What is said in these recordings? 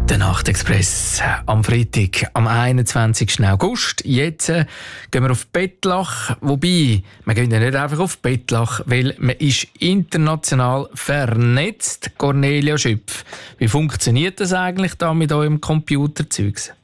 Der Nachtexpress am Freitag, am 21. August. Jetzt gehen wir auf Bettlach. Wobei, wir gehen ja nicht einfach auf Bettlach, weil man ist international vernetzt. Cornelia Schüpf, wie funktioniert das eigentlich da mit eurem Computerzeugs?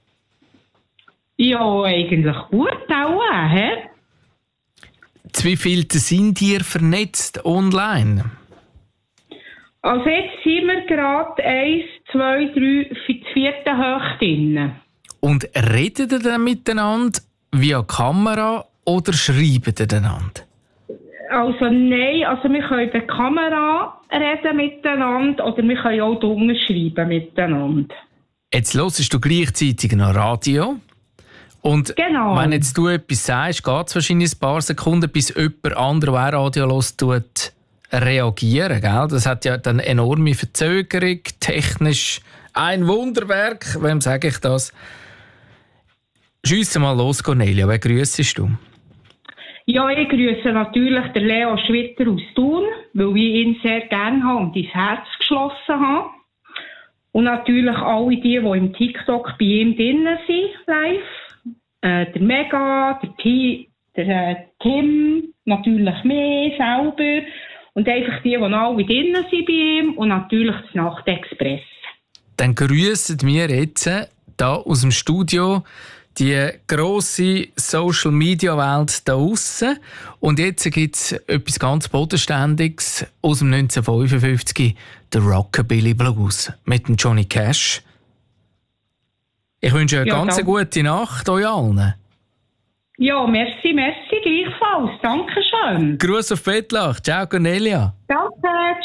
Ja, eigentlich gut auch, hä? Zu wie viel sind ihr vernetzt online? Also jetzt sind wir gerade 1, 2, 3, für die 4. Hoch drin. Und redet ihr dann miteinander via Kamera oder schreibt ihr einander? Also nein, also wir können per Kamera reden miteinander oder wir können auch drunter schreiben miteinander. Jetzt hörst du gleichzeitig noch Radio. Und genau. Wenn jetzt du etwas sagst, geht es wahrscheinlich ein paar Sekunden, bis jemand anderes, der auch Radio hört, tut reagieren. Gell? Das hat ja dann enorme Verzögerung, technisch ein Wunderwerk. Wem sage ich das? Schiesse mal los, Cornelia. Wen grüssest du? Ja, ich grüße natürlich den Leo Schwitter aus Thun, weil ich ihn sehr gerne habe und ins Herz geschlossen habe. Und natürlich alle die im TikTok bei ihm drin sind, live. Der Mega, der Tim, natürlich mich selber. Und einfach die alle drin sind bei ihm und natürlich das Nachtexpress. Dann grüssen wir jetzt hier aus dem Studio die grosse Social-Media-Welt da aussen. Und jetzt gibt es etwas ganz Bodenständiges aus dem 1955, der Rockabilly Blues mit dem Johnny Cash. Ich wünsche eine ganz gute Nacht euch allen. Ja, merci, gleichfalls. Dankeschön. Gruß auf Bettlach. Ciao, Cornelia. Danke.